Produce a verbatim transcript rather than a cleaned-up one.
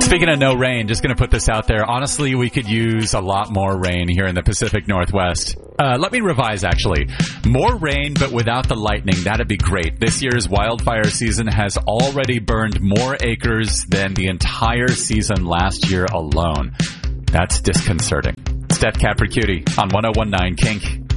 Speaking of no rain, just going to put this out there. Honestly, we could use a lot more rain here in the Pacific Northwest. Uh, let me revise, actually. More rain, but without the lightning. That'd be great. This year's wildfire season has already burned more acres than the entire season last year alone. That's disconcerting. Steph Capricuti on one oh one nine Kink.